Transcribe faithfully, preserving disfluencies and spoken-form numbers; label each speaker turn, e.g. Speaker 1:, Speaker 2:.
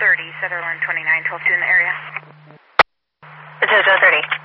Speaker 1: thirty, Sutherland twenty-nine, twelve two in the area.
Speaker 2: This is Joe thirty.